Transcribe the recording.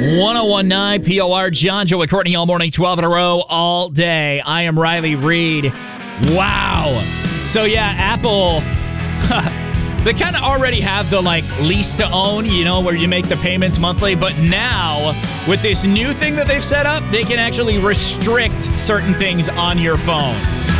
1019 POR, John, Joe, and Courtney all morning, 12 in a row, all day. I am Riley Reed. Wow. So, yeah, Apple, they kind of already have the, lease to own, where you make the payments monthly. But now, with this new thing that they've set up, they can actually restrict certain things on your phone.